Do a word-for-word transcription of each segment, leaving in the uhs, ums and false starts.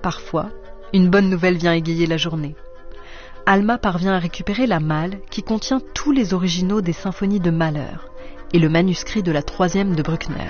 Parfois, une bonne nouvelle vient égayer la journée. Alma parvient à récupérer la malle qui contient tous les originaux des symphonies de Mahler et le manuscrit de la troisième de Bruckner.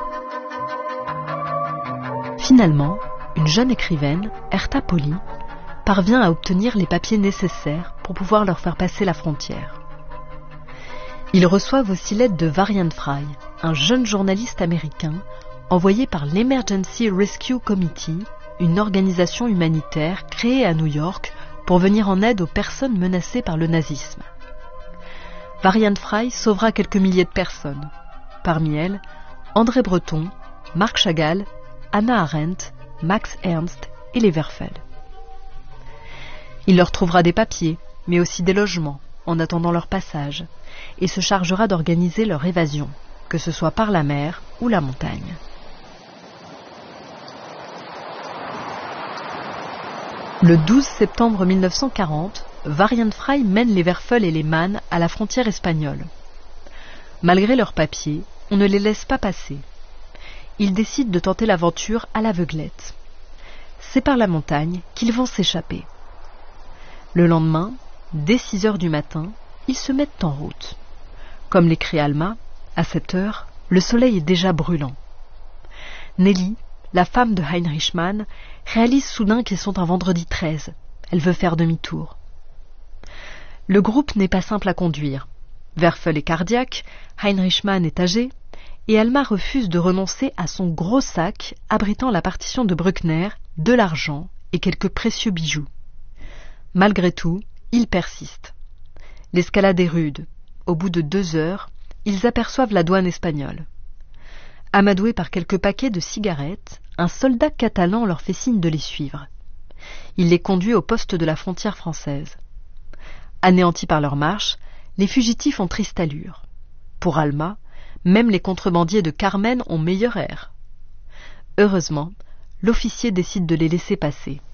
Finalement, une jeune écrivaine, Hertha Pauli, parvient à obtenir les papiers nécessaires pour pouvoir leur faire passer la frontière. Ils reçoivent aussi l'aide de Varian Fry, un jeune journaliste américain envoyé par l'Emergency Rescue Committee, une organisation humanitaire créée à New York pour venir en aide aux personnes menacées par le nazisme. Varian Fry sauvera quelques milliers de personnes. Parmi elles, André Breton, Marc Chagall, Hannah Arendt, Max Ernst et les Werfel. Il leur trouvera des papiers, mais aussi des logements, en attendant leur passage, et se chargera d'organiser leur évasion, que ce soit par la mer ou la montagne. Le douze septembre mille neuf cent quarante, Varian Fry mène les Werfel et les Mann à la frontière espagnole. Malgré leurs papiers, on ne les laisse pas passer. Ils décident de tenter l'aventure à l'aveuglette. C'est par la montagne qu'ils vont s'échapper. Le lendemain, dès six heures du matin, ils se mettent en route. Comme l'écrit Alma, à cette heure, le soleil est déjà brûlant. Nelly, la femme de Heinrich Mann, réalise soudain qu'ils sont un vendredi treize. Elle veut faire demi-tour. Le groupe n'est pas simple à conduire. Werfel est cardiaque, Heinrich Mann est âgé, et Alma refuse de renoncer à son gros sac abritant la partition de Bruckner, de l'argent et quelques précieux bijoux. Malgré tout, ils persistent. L'escalade est rude. Au bout de deux heures, ils aperçoivent la douane espagnole. Amadoué par quelques paquets de cigarettes, un soldat catalan leur fait signe de les suivre. Il les conduit au poste de la frontière française. Anéantis par leur marche, les fugitifs ont triste allure. Pour Alma, même les contrebandiers de Carmen ont meilleur air. Heureusement, l'officier décide de les laisser passer.